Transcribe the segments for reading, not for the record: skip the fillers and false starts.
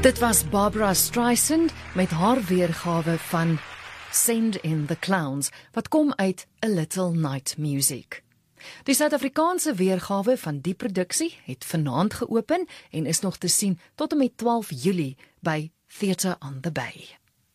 Dit was Barbara Streisand met haar weergawe van Send in the Clowns, wat kom uit A Little Night Music. Die Suid-Afrikaanse weergawe van die produksie het vanaand geopen en is nog te sien tot en met 12 Julie by Theatre on the Bay.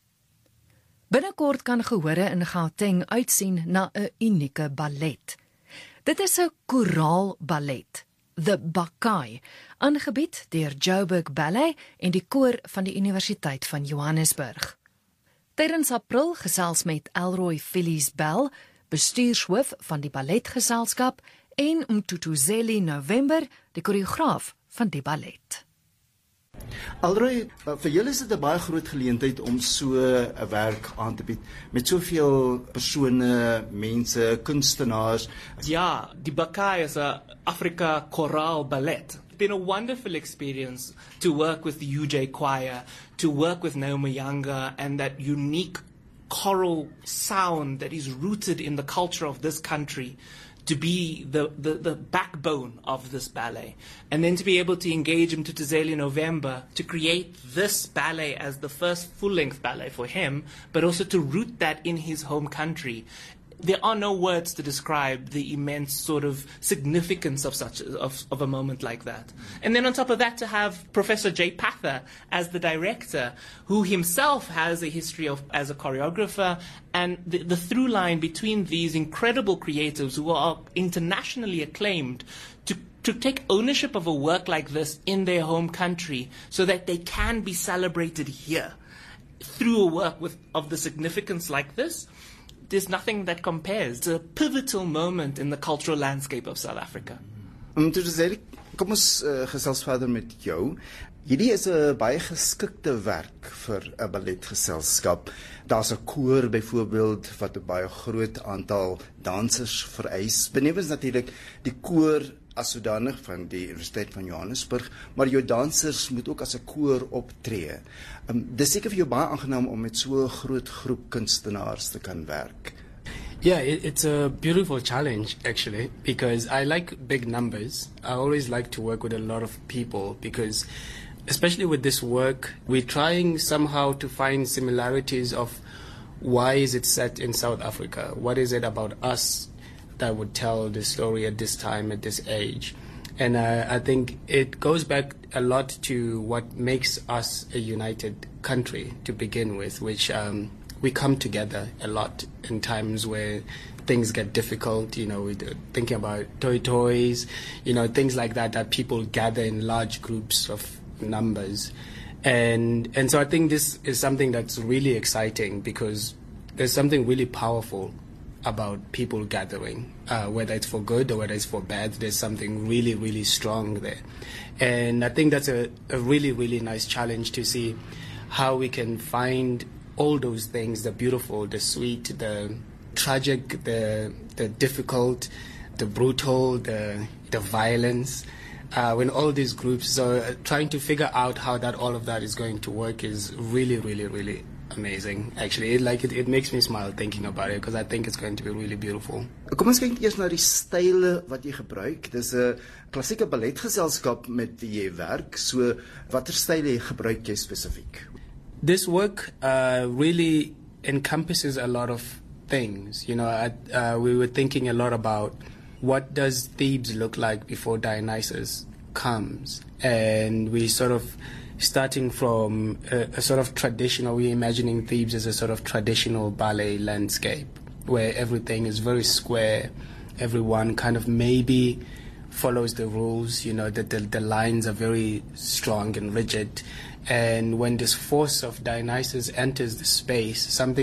Binnekort kan gehore in Gauteng uitsien na 'n unieke ballet. Dit is 'n koraalballet, The Bakai, aangebied deur Joburg Ballet en die koor van die Universiteit van Johannesburg. Tydens April gesels met Elroy Phillies Bell, bestuurshoof van die balletgeselskap, en Mtutuzeli November, die koreograaf van die ballet. Elroy, vir julle is dit 'n baie groot geleentheid om so 'n werk aan te bied met soveel persone, mense, kunstenaars. Ja, die Bakai is 'n Afrika choral ballet. It's been a wonderful experience to work with the UJ Choir, to work with Naomi Younger and that unique choral sound that is rooted in the culture of this country, to be the backbone of this ballet, and then to be able to engage him to Mtutuzeli November to create this ballet as the first full-length ballet for him, but also to root that in his home country. There are no words to describe the immense sort of significance of a moment like that. And then on top of that, to have Professor Jay Pather as the director, who himself has a history as a choreographer, and the through line between these incredible creatives who are internationally acclaimed to take ownership of a work like this in their home country so that they can be celebrated here through a work of the significance like this. There's nothing that compares. It's a pivotal moment in the cultural landscape of South Africa. Kom ons gesels verder met jou. Hierdie is 'n baie geskikte werk vir 'n balletgeselskap. Daar's 'n koor byvoorbeeld wat 'n baie groot aantal dansers vereis. Benewens natuurlik die koor as sodanig van die Universiteit van Johannesburg, maar jou dansers moet ook as 'n koor optree. Dis seker vir jou baie aangenaam om met so 'n groot groep kunstenaars te kan werk. Yeah, it's a beautiful challenge actually, because I like big numbers. I always like to work with a lot of people because, especially with this work, we're trying somehow to find similarities of why is it set in South Africa? What is it about us that would tell the story at this time, at this age? And I think it goes back a lot to what makes us a united country to begin with, which we come together a lot in times where things get difficult, we're thinking about toys, things like that people gather in large groups of numbers. And so I think this is something that's really exciting because there's something really powerful about people gathering, whether it's for good or whether it's for bad. There's something really, really strong there. And I think that's a really, really nice challenge to see how we can find all those things, the beautiful, the sweet, the tragic, the difficult, the brutal, the violence, when all these groups, so trying to figure out how all of that is going to work is really, really, really amazing. Actually, it makes me smile thinking about it because I think it's going to be really beautiful. Kom ons kyk eers na die style wat jy gebruik. Dis 'n klassieke balletgeselskap met wie jy werk. So watter style gebruik jy spesifiek? This work really encompasses a lot of things. We were thinking a lot about what does Thebes look like before Dionysus comes, and we sort of starting from a sort of traditional, we're imagining Thebes as a sort of traditional ballet landscape where everything is very square, everyone kind of maybe follows the rules, that the lines are very strong and rigid. And when this force of Dionysus enters the space, something